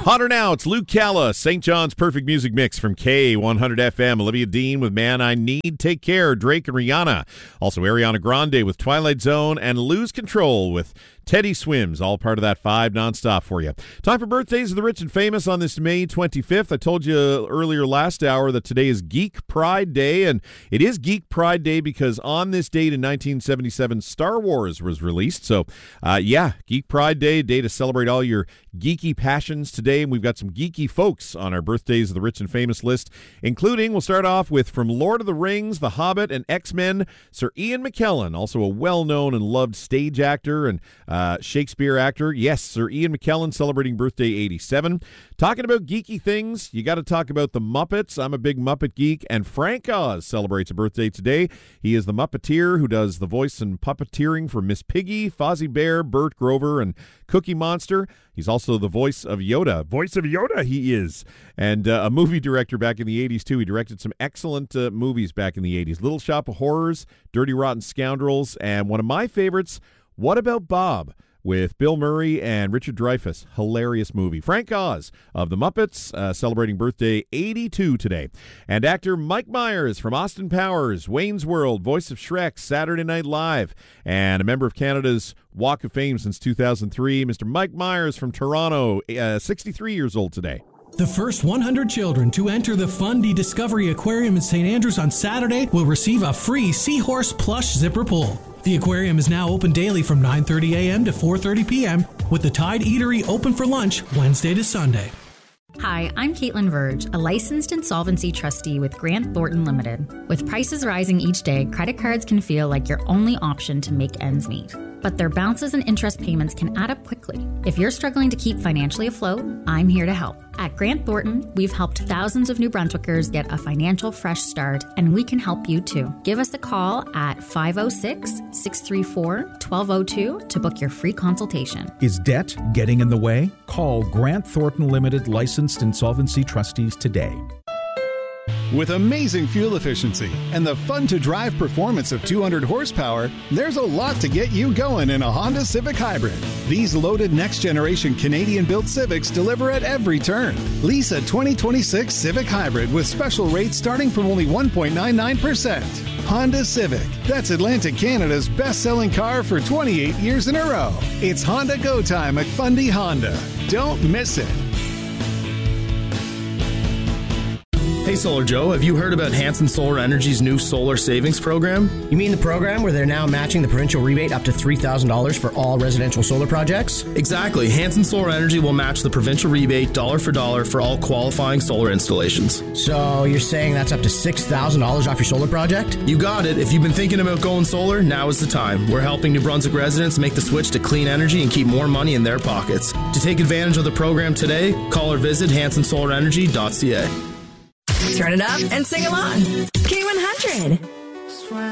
Hotter now, it's Luke Calla, St. John's Perfect Music Mix from K100 FM. Olivia Dean with Man I Need, Take Care, Drake and Rihanna. Also Ariana Grande with Twilight Zone and Lose Control with Teddy Swims, all part of that 5 nonstop for you. Time for birthdays of the rich and famous on this May 25th. I told you earlier last hour that today is Geek Pride Day, and it is Geek Pride Day because on this date in 1977, Star Wars was released. So, Geek Pride Day, a day to celebrate all your geeky passions today, and we've got some geeky folks on our birthdays of the rich and famous list, including, we'll start off with from Lord of the Rings, The Hobbit, and X-Men, Sir Ian McKellen, also a well-known and loved stage actor and Shakespeare actor. Yes, Sir Ian McKellen celebrating birthday 87. Talking about geeky things, you got to talk about the Muppets. I'm a big Muppet geek, and Frank Oz celebrates a birthday today. He is the Muppeteer who does the voice and puppeteering for Miss Piggy, Fozzie Bear, Bert Grover, and Cookie Monster. He's also the voice of Yoda. Voice of Yoda, he is. And a movie director back in the 80s, too. He directed some excellent movies back in the 80s. Little Shop of Horrors, Dirty Rotten Scoundrels, and one of my favorites, What About Bob? With Bill Murray and Richard Dreyfuss. Hilarious movie. Frank Oz of the Muppets celebrating birthday 82 today. And actor Mike Myers from Austin Powers, Wayne's World, voice of Shrek, Saturday Night Live, and a member of Canada's Walk of Fame since 2003, Mr. Mike Myers from Toronto, 63 years old today. The first 100 children to enter the Fundy Discovery Aquarium in St. Andrews on Saturday will receive a free Seahorse plush zipper pull. The aquarium is now open daily from 9:30 a.m. to 4:30 p.m. with the Tide Eatery open for lunch Wednesday to Sunday. Hi, I'm Caitlin Verge, a licensed insolvency trustee with Grant Thornton Limited. With prices rising each day, credit cards can feel like your only option to make ends meet. But their bounces and interest payments can add up quickly. If you're struggling to keep financially afloat, I'm here to help. At Grant Thornton, we've helped thousands of New Brunswickers get a financial fresh start, and we can help you too. Give us a call at 506-634-1202 to book your free consultation. Is debt getting in the way? Call Grant Thornton Limited licensed insolvency trustees today. With amazing fuel efficiency and the fun-to-drive performance of 200 horsepower, there's a lot to get you going in a Honda Civic Hybrid. These loaded next-generation Canadian-built Civics deliver at every turn. Lease a 2026 Civic Hybrid with special rates starting from only 1.99%. Honda Civic. That's Atlantic Canada's best-selling car for 28 years in a row. It's Honda Go Time at Fundy Honda. Don't miss it. Hey Solar Joe, have you heard about Hanson Solar Energy's new solar savings program? You mean the program where they're now matching the provincial rebate up to $3,000 for all residential solar projects? Exactly. Hanson Solar Energy will match the provincial rebate dollar for dollar for all qualifying solar installations. So you're saying that's up to $6,000 off your solar project? You got it. If you've been thinking about going solar, now is the time. We're helping New Brunswick residents make the switch to clean energy and keep more money in their pockets. To take advantage of the program today, call or visit hansonsolarenergy.ca. Turn it up and sing along. K100.